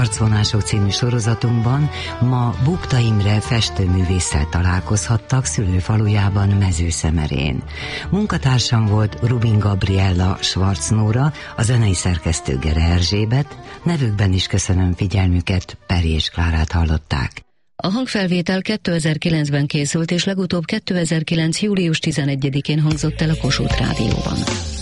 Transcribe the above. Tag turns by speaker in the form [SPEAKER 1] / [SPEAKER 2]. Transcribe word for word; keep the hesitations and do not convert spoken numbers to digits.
[SPEAKER 1] Arcvonások című sorozatunkban ma Bukta Imre festőművésszel találkozhattak szülőfalujában, Mezőszemerén. Munkatársam volt Rubin Gabriella Schwarz Nóra, a zenei szerkesztő Gere Erzsébet, nevükben is köszönöm figyelmüket, Peri és Klárát hallották.
[SPEAKER 2] A hangfelvétel kétezer-kilencben készült, és legutóbb kétezer-kilenc. július tizenegyedikén hangzott el a Kossuth Rádióban.